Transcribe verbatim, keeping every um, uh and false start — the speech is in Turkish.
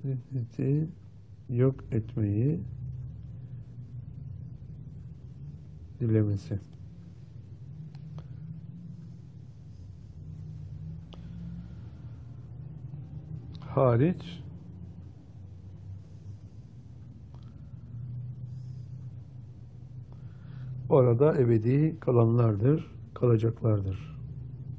Cenneti yok etmeyi dilemesi. Hariç orada ebedi kalanlardır, kalacaklardır.